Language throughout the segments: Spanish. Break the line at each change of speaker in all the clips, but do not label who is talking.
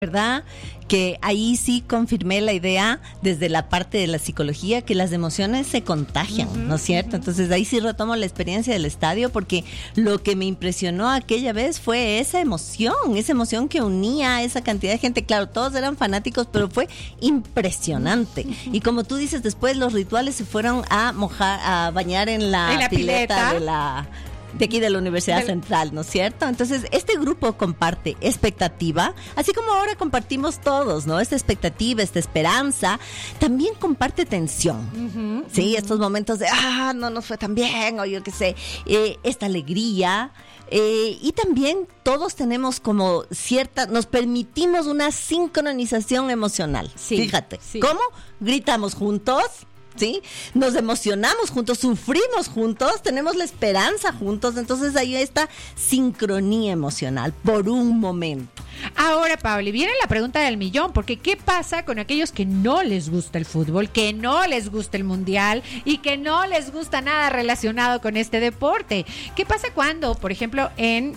¿Verdad? Que ahí sí confirmé la idea desde la parte de la psicología que las emociones se contagian, ¿no es cierto? Entonces ahí sí retomo la experiencia del estadio porque lo que me impresionó aquella vez fue esa emoción que unía a esa cantidad de gente. Claro, todos eran fanáticos, pero fue impresionante. Y como tú dices, después los rituales se fueron a bañar en la pileta de aquí de la Universidad Central, ¿no es cierto? Entonces, este grupo comparte expectativa, así como ahora compartimos todos, ¿no? Esta expectativa, esta esperanza, también comparte tensión, ¿sí? Estos momentos de, no nos fue tan bien, o yo qué sé, esta alegría, y también todos tenemos como nos permitimos una sincronización emocional, fíjate, ¿cómo? Gritamos juntos, ¿sí? Nos emocionamos juntos, sufrimos juntos, tenemos la esperanza juntos, entonces hay esta sincronía emocional por un momento.
Ahora, Pauli, viene la pregunta del millón, porque ¿qué pasa con aquellos que no les gusta el fútbol, que no les gusta el mundial y que no les gusta nada relacionado con este deporte? ¿Qué pasa cuando, por ejemplo,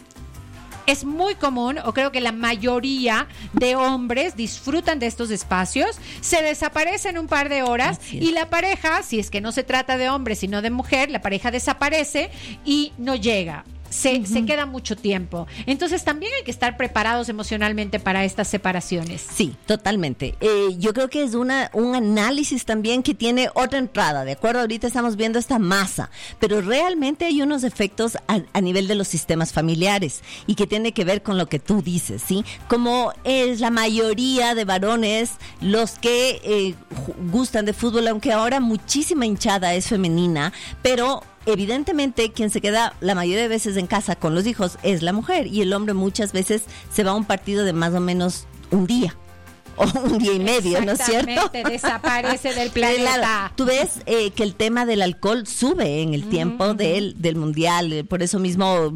es muy común, o creo que la mayoría de hombres disfrutan de estos espacios, se desaparecen un par de horas y la pareja, si es que no se trata de hombre sino de mujer, la pareja desaparece y no llega? Se queda mucho tiempo. Entonces también hay que estar preparados emocionalmente para estas separaciones.
Sí, totalmente. Yo creo que es un análisis también que tiene otra entrada, ¿de acuerdo? Ahorita estamos viendo esta masa, pero realmente hay unos efectos a nivel de los sistemas familiares y que tiene que ver con lo que tú dices, ¿sí? Como es la mayoría de varones los que gustan de fútbol, aunque ahora muchísima hinchada es femenina, pero evidentemente quien se queda la mayoría de veces en casa con los hijos es la mujer, y el hombre muchas veces se va a un partido de más o menos un día o un día y medio, ¿no es cierto?
Exactamente, desaparece del planeta.
Claro, tú ves que el tema del alcohol sube en el tiempo del mundial, por eso mismo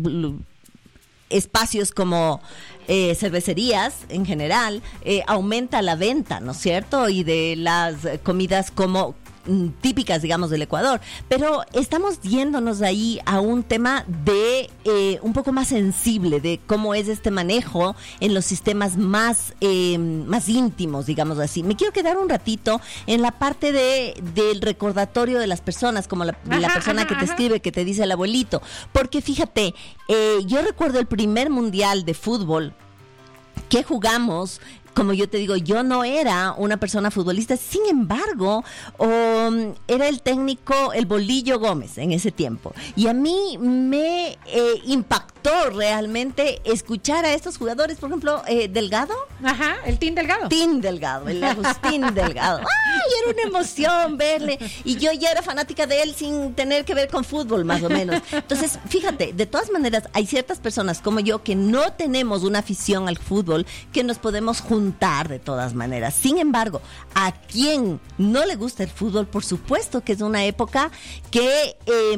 espacios como cervecerías en general aumenta la venta, ¿no es cierto? Y de las comidas como típicas, digamos, del Ecuador, pero estamos yéndonos ahí a un tema de un poco más sensible de cómo es este manejo en los sistemas más íntimos, digamos así. Me quiero quedar un ratito en la parte del recordatorio de las personas, como la persona que te escribe, que te dice el abuelito, porque fíjate, yo recuerdo el primer mundial de fútbol que jugamos. Como yo te digo, yo no era una persona futbolista, sin embargo, era el técnico, el Bolillo Gómez en ese tiempo. Y a mí me impactó realmente escuchar a estos jugadores, por ejemplo, Delgado.
Ajá, el Team Delgado.
El Agustín Delgado. ¡Ay! Era una emoción verle. Y yo ya era fanática de él sin tener que ver con fútbol, más o menos. Entonces, fíjate, de todas maneras, hay ciertas personas como yo que no tenemos una afición al fútbol, que nos podemos juntar de todas maneras. Sin embargo, a quien no le gusta el fútbol, por supuesto que es una época que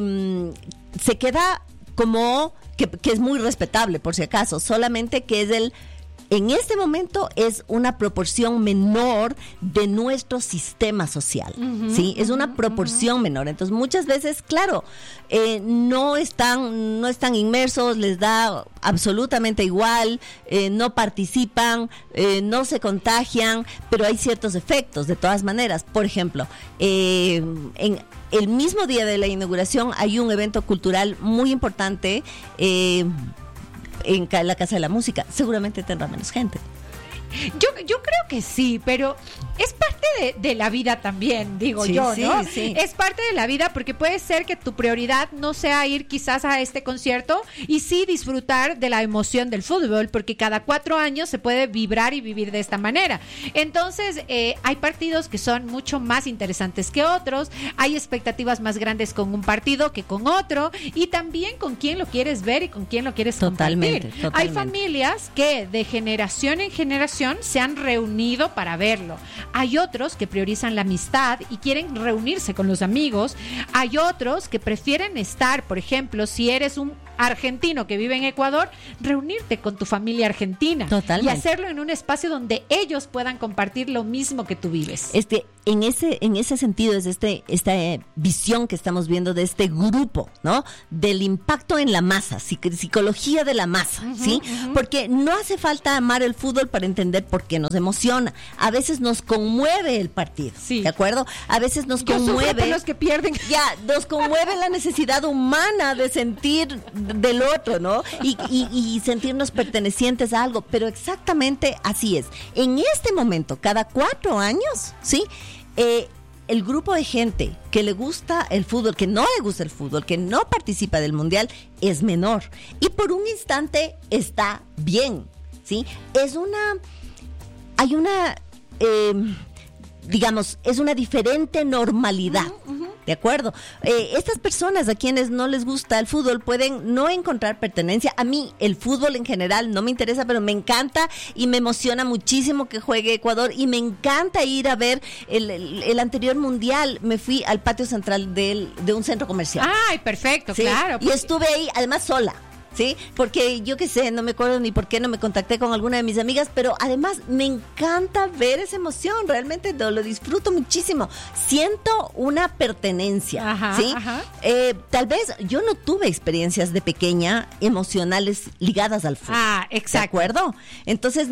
se queda como que es muy respetable, por si acaso, solamente que es en este momento es una proporción menor de nuestro sistema social, ¿sí? Es una proporción menor. Entonces, muchas veces, claro, no están inmersos, les da absolutamente igual, no participan, no se contagian, pero hay ciertos efectos, de todas maneras. Por ejemplo, en el mismo día de la inauguración hay un evento cultural muy importante en la Casa de la Música. Seguramente tendrá menos gente.
Yo creo que sí, pero es parte de la vida también, digo yo, ¿no? Sí. Es parte de la vida, porque puede ser que tu prioridad no sea ir quizás a este concierto y sí disfrutar de la emoción del fútbol, porque cada 4 años se puede vibrar y vivir de esta manera. Entonces, hay partidos que son mucho más interesantes que otros, hay expectativas más grandes con un partido que con otro, y también con quién lo quieres ver y con quién lo quieres compartir. Totalmente. Hay familias que de generación en generación se han reunido para verlo. Hay otros que priorizan la amistad y quieren reunirse con los amigos. Hay otros que prefieren estar, por ejemplo, si eres un argentino que vive en Ecuador, reunirte con tu familia argentina.
Totalmente.
Y hacerlo en un espacio donde ellos puedan compartir lo mismo que tú vives.
En ese sentido es esta visión que estamos viendo de este grupo, ¿no? Del impacto en la masa, psicología de la masa, ¿sí? Porque no hace falta amar el fútbol para entender por qué nos emociona. A veces nos conmueve el partido, ¿de acuerdo? A veces nos conmueve
los que pierden.
Ya, nos conmueve la necesidad humana de sentir del otro, ¿no? Y sentirnos pertenecientes a algo, pero exactamente así es. En este momento, cada 4 años, ¿sí? El grupo de gente que le gusta el fútbol, que no le gusta el fútbol, que no participa del mundial, es menor. Y por un instante está bien, ¿sí? Es una diferente normalidad. ¿De acuerdo? Estas personas a quienes no les gusta el fútbol pueden no encontrar pertenencia. A mí el fútbol en general no me interesa, pero me encanta y me emociona muchísimo que juegue Ecuador y me encanta ir a ver el anterior mundial. Me fui al patio central de un centro comercial.
¡Ay, perfecto!
¿Sí?
Claro.
Y estuve ahí, además sola. Sí, porque yo qué sé, no me acuerdo ni por qué no me contacté con alguna de mis amigas, pero además me encanta ver esa emoción, realmente lo disfruto muchísimo, siento una pertenencia, ¿sí? Tal vez yo no tuve experiencias de pequeña emocionales ligadas al fútbol.
Exacto.
¿De acuerdo? Entonces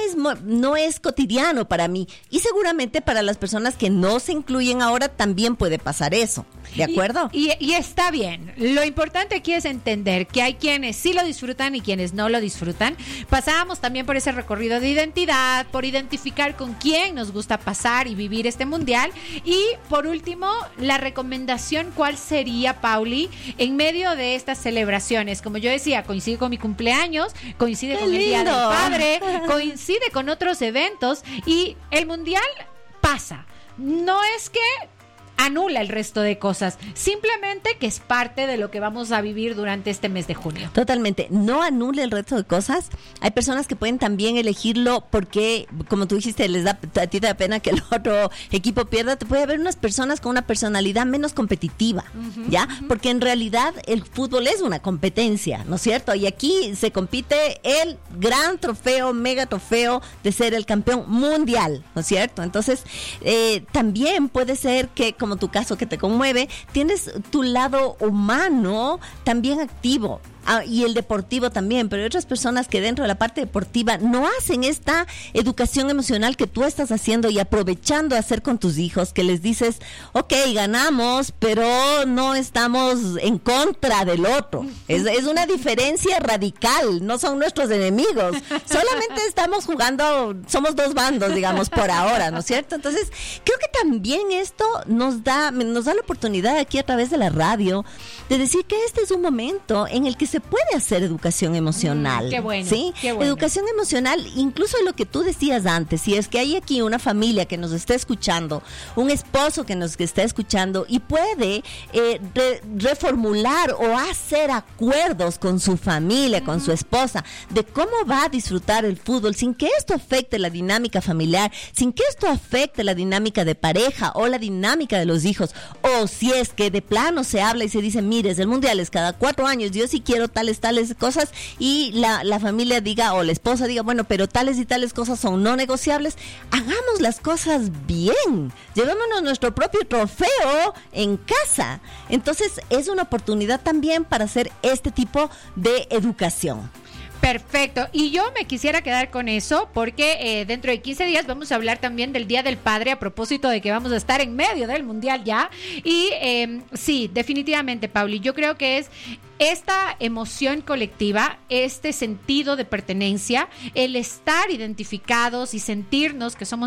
no es cotidiano para mí y seguramente para las personas que no se incluyen ahora también puede pasar eso, ¿de acuerdo?
Y está bien, lo importante aquí es entender que hay quienes sí lo disfrutan y quienes no lo disfrutan. Pasábamos también por ese recorrido de identidad, por identificar con quién nos gusta pasar y vivir este mundial. Y por último, la recomendación, ¿cuál sería, Pauli, en medio de estas celebraciones? Como yo decía, coincide con mi cumpleaños, coincide con el Día del Padre, coincide con otros eventos y el mundial pasa. No es que anula el resto de cosas, simplemente que es parte de lo que vamos a vivir durante este mes de junio.
Totalmente, no anula el resto de cosas. Hay personas que pueden también elegirlo porque, como tú dijiste, a ti te da pena que el otro equipo pierda. Te puede haber unas personas con una personalidad menos competitiva, ¿ya? Porque en realidad el fútbol es una competencia, ¿no es cierto? Y aquí se compite el gran trofeo, mega trofeo de ser el campeón mundial, ¿no es cierto? Entonces, también puede ser que, como tu caso que te conmueve, tienes tu lado humano también activo. Y el deportivo también, pero hay otras personas que dentro de la parte deportiva no hacen esta educación emocional que tú estás haciendo y aprovechando a hacer con tus hijos, que les dices, ok, ganamos, pero no estamos en contra del otro. Es una diferencia radical, no son nuestros enemigos, solamente estamos jugando, somos 2 bandos, digamos, por ahora, ¿no es cierto? Entonces, creo que también esto nos da la oportunidad aquí a través de la radio de decir que este es un momento en el que se puede hacer educación emocional.
Qué bueno,
¿sí?
Qué bueno.
Educación emocional, incluso lo que tú decías antes, si es que hay aquí una familia que nos está escuchando, un esposo que nos está escuchando y puede reformular o hacer acuerdos con su familia, con su esposa, de cómo va a disfrutar el fútbol sin que esto afecte la dinámica familiar, sin que esto afecte la dinámica de pareja o la dinámica de los hijos, o si es que de plano se habla y se dice, mire, el mundial es cada 4 años, yo sí quiero tales cosas, y la familia diga, o la esposa diga, bueno, pero tales y tales cosas son no negociables. Hagamos las cosas bien, llevémonos nuestro propio trofeo en casa. Entonces es una oportunidad también para hacer este tipo de educación.
Perfecto, y yo me quisiera quedar con eso porque dentro de 15 días vamos a hablar también del Día del Padre, a propósito de que vamos a estar en medio del Mundial ya, y sí, definitivamente, Pauli, yo creo que es esta emoción colectiva, este sentido de pertenencia, el estar identificados y sentirnos que somos